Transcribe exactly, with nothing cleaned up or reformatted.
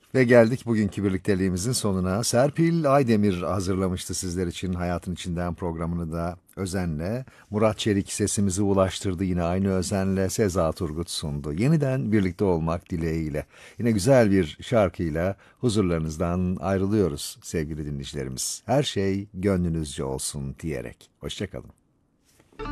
Ve geldik bugünkü birlikteliğimizin sonuna. Serpil Aydemir hazırlamıştı sizler için Hayatın İçinden programını da özenle. Murat Çelik sesimizi ulaştırdı yine aynı özenle. Seza Turgut sundu. Yeniden birlikte olmak dileğiyle. Yine güzel bir şarkıyla huzurlarınızdan ayrılıyoruz sevgili dinleyicilerimiz. Her şey gönlünüzce olsun diyerek. Hoşçakalın.